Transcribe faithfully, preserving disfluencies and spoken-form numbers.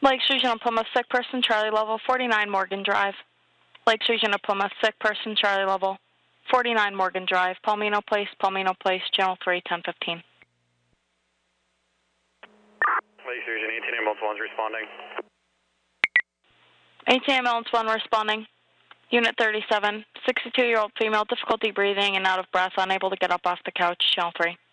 Lakes Regional Plymouth, sick person, Charlie level, forty-nine Morgan Drive. Lakes Regional Plymouth, sick person, Charlie level, forty-nine Morgan Drive, Palmino Place, Palmino Place, Channel three, ten fifteen. Lakes Region eighteen ambulance one's responding. eighteen ambulance one responding. Unit thirty-seven, sixty-two-year-old female, difficulty breathing and out of breath, unable to get up off the couch, Channel three.